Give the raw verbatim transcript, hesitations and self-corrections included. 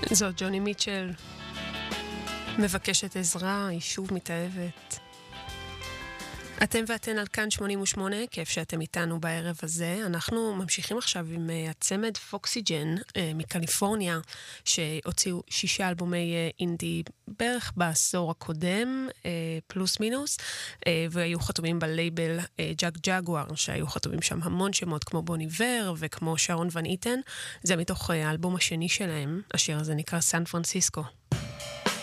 זאת ג'וני מיטשל, מבקשת עזרה, היא שוב מתאהבת. אתם ואתן על כאן שמונים ושמונה, כיף שאתם איתנו בערב הזה. אנחנו ממשיכים עכשיו עם uh, הצמד פוקסיג'ן uh, מקליפורניה, שהוציאו שישה אלבומי uh, אינדי בערך בעשור הקודם, uh, פלוס מינוס, uh, והיו חתומים בלייבל uh, ג'אג ג'אגואר, שהיו חתומים שם המון שמות כמו בוני ור וכמו שרון ון איטן. זה מתוך uh, האלבום השני שלהם, השיר הזה נקרא סן פרנסיסקו.